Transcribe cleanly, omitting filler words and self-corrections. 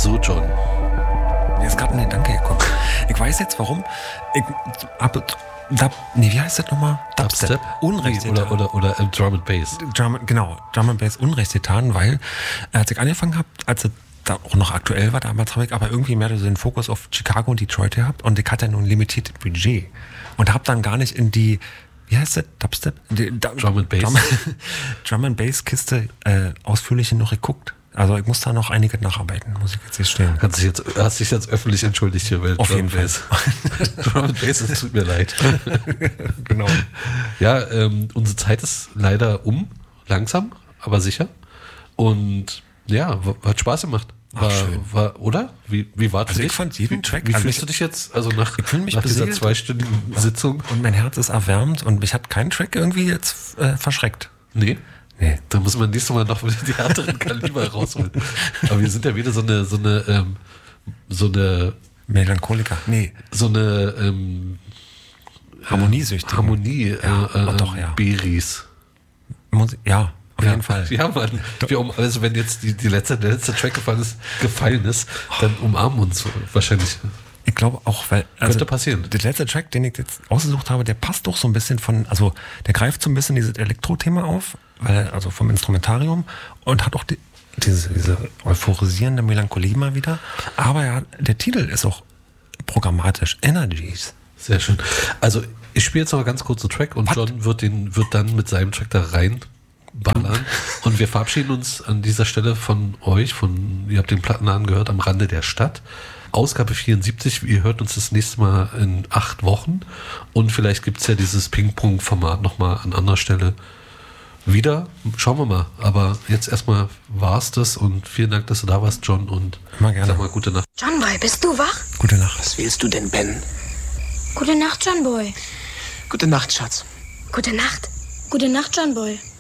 So, John. Mir ist gerade ein Gedanke gekommen. Ich weiß jetzt, warum. Wie heißt das nochmal? Dubstep? Unrecht getan. Oder Drum and Bass. Drum and Bass Unrecht getan, weil als ich angefangen habe, als es da auch noch aktuell war, damals habe ich aber irgendwie mehr so den Fokus auf Chicago und Detroit gehabt und ich hatte ja nur ein limitiertes Budget und habe dann gar nicht in die, wie heißt das, Dubstep? Drum and Bass. Drum and Bass Kiste ausführlich noch geguckt. Also ich muss da noch einiges nacharbeiten, muss ich jetzt stehen. Hast dich jetzt öffentlich entschuldigt hier, weil auf jeden Fall. Drum and Bass, es tut mir leid. Genau. Ja, unsere Zeit ist leider langsam, aber sicher. Und ja, hat Spaß gemacht. Oder? Wie war das? Also ich fand jeden Track. Wie fühlst du dich jetzt? Also nach dieser 2-stündigen Sitzung? Und mein Herz ist erwärmt und mich hat kein Track irgendwie jetzt verschreckt. Nee. Da muss man nächstes Mal noch wieder die härteren Kaliber rausholen. Aber wir sind ja wieder so eine Melancholiker. Nee. So eine Harmoniesüchtige. Doch, ja. Beris. Ja, auf jeden Fall. Ja, Mann. Also wenn jetzt der letzte Track gefallen ist, dann umarmen uns wahrscheinlich. Ich glaube auch, weil... Könnte passieren. Der letzte Track, den ich jetzt ausgesucht habe, der passt doch so ein bisschen der greift so ein bisschen dieses Elektro-Thema auf, also vom Instrumentarium und hat auch diese euphorisierende Melancholie mal wieder. Aber ja, der Titel ist auch programmatisch. Energies. Sehr schön. Also ich spiele jetzt noch ganz kurz einen Track und John wird dann mit seinem Track da reinballern. Und wir verabschieden uns an dieser Stelle von euch, ihr habt den Plattenladen gehört, am Rande der Stadt. Ausgabe 74, ihr hört uns das nächste Mal in 8 Wochen und vielleicht gibt es ja dieses Ping-Pong-Format nochmal an anderer Stelle wieder. Schauen wir mal, aber jetzt erstmal war's das und vielen Dank, dass du da warst, John, und immer gerne. Sag mal gute Nacht. John Boy, bist du wach? Gute Nacht. Was willst du denn, Ben? Gute Nacht, John Boy. Gute Nacht, Schatz. Gute Nacht. Gute Nacht, John Boy.